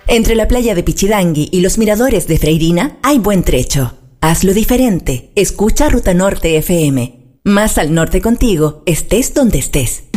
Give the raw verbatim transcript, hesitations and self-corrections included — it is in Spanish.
Entre la playa de Pichidangui y los miradores de Freirina hay buen trecho. Hazlo diferente. Escucha Ruta Norte F M. Más al norte contigo, estés donde estés.